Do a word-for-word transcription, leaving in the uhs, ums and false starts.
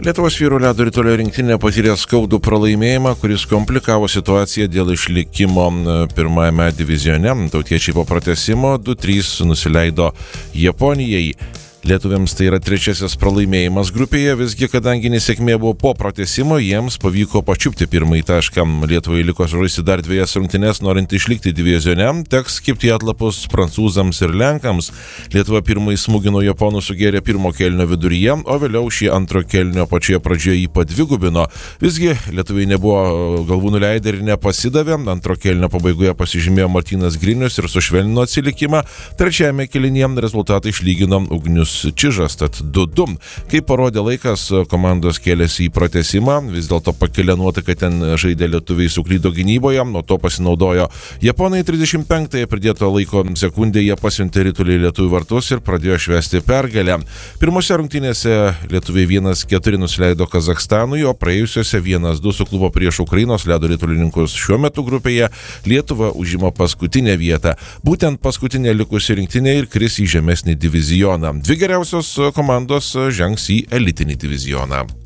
Lietuvos vyrų ledo ritulio rinktinė patyrė skaudų pralaimėjimą, kuris komplikavo situaciją dėl išlikimo pirmajame divizione. Tautiečiai po pratęsimo du trys nusileido Japonijai. Lietuviams tai yra trečiasis pralaimėjimas grupėje, visgi kadangi nesėkmė buvo po pratęsimo, jiems pavyko pačiupti pirmąjį tašką. Lietuvai liko žaisti dar dviejas rungtynes, norint išlikti divizione, teks kibti atlapus prancūzams ir lenkams. Lietuva pirmąjį smūgį nuo japonų sugėrė pirmo kėlinio viduryje, o vėliau šį antro kėlinio pačioje pradžioje jį padvigubino. Visgi lietuviai nebuvo galvų nuleidę ir nepasidavė. Antro kėlinio pabaigoje pasižymėjo Martynas Grinius ir sušvelnino atsilikimą. Trečiajame kėlinyje rezultatą išlygino Ugnius Čižas, tad du du. Kaip parodė laikas, komandos kėlėsi į pratęsimą, vis dėlto pakėlė nuotaiką, ten žaidė lietuviai suklydo gynyboje, nuo to pasinaudojo japonai. trisdešimt penktąją pridėto laiko sekundę jie pasiuntė ritulį į lietuvių vartus ir pradėjo švęsti pergalę. Pirmose rungtynėse lietuviai vienas keturi nusileido Kazachstanui, o praėjusiuose vienas du suklupo prieš Ukrainos ledo ritulininkus. Šiuo metu grupėje Lietuva užima paskutinę vietą. Būtent paskutinė likusi rinktinė ir kris į žemesnį divizioną. Dvi geriausios komandos žengs į elitinį divizioną.